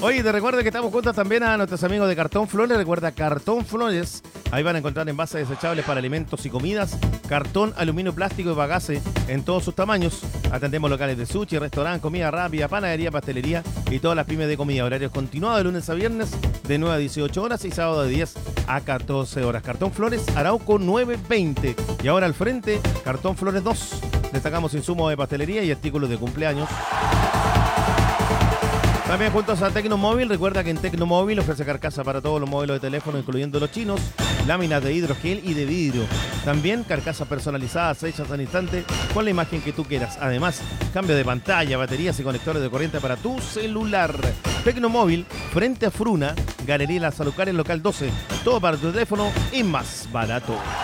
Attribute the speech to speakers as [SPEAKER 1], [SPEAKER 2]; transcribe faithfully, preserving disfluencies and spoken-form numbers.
[SPEAKER 1] Oye, te recuerdo que estamos juntos también a nuestros amigos de Cartón Flores. Recuerda Cartón Flores. Ahí van a encontrar envases desechables para alimentos y comidas, cartón, aluminio, plástico y bagace en todos sus tamaños. Atendemos locales de sushi, restaurante, comida rápida, panadería, pastelería y todas las pymes de comida. Horarios continuados de lunes a viernes de nueve a dieciocho horas y sábado de diez a catorce horas. Cartón Flores, Arauco nueve veinte. Y ahora al frente, Cartón Flores dos. Destacamos insumos de pastelería y artículos de cumpleaños. También juntos a Tecnomóvil. Recuerda que en Tecnomóvil ofrece carcasa para todos los modelos de teléfono, incluyendo los chinos, láminas de hidrogel y de vidrio. También carcasas personalizadas hechas al instante con la imagen que tú quieras. Además, cambio de pantalla, baterías y conectores de corriente para tu celular. Tecnomóvil, frente a Fruna, Galería Las Alucares, local doce. Todo para tu teléfono y más barato.